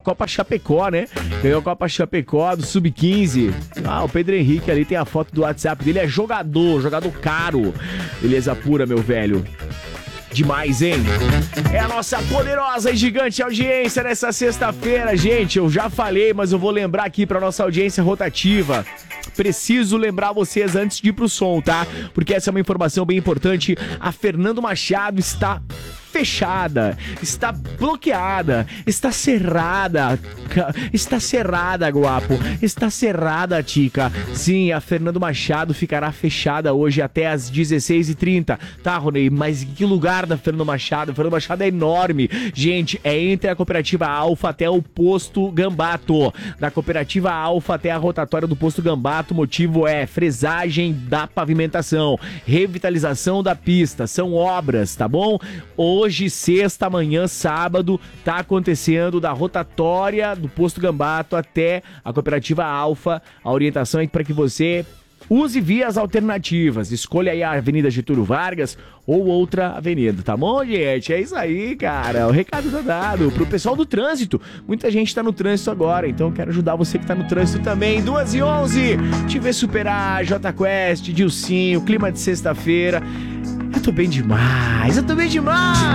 Copa Chapecó, né? Ganhou a Copa Chapecó do Sub-15. O Pedro Henrique ali tem a foto do WhatsApp dele, é jogador caro. Beleza pura, meu velho. Demais, hein? É a nossa poderosa e gigante audiência nessa sexta-feira, gente. Eu já falei, mas eu vou lembrar aqui pra nossa audiência rotativa. Preciso lembrar vocês antes de ir pro som, tá? Porque essa é uma informação bem importante. A Fernando Machado está fechada, está bloqueada, está cerrada, guapo, está cerrada, tica. Sim, a Fernando Machado ficará fechada hoje até às 16h30, tá, Ronei? Mas em que lugar da Fernando Machado? A Fernando Machado é enorme, gente, é entre a Cooperativa Alfa até o Posto Gambato, da Cooperativa Alfa até a rotatória do Posto Gambato. O motivo é fresagem da pavimentação, revitalização da pista, são obras, tá bom? Hoje, sexta, amanhã, sábado, tá acontecendo da rotatória do Posto Gambato até a Cooperativa Alfa. A orientação é para que você use vias alternativas. Escolha aí a Avenida Getúlio Vargas ou outra avenida, tá bom, gente? É isso aí, cara. O recado tá dado pro pessoal do trânsito. Muita gente tá no trânsito agora, então quero ajudar você que tá no trânsito também. 2h11, TV Superar, J Quest, Dilcinho, clima de sexta-feira. Eu tô bem demais.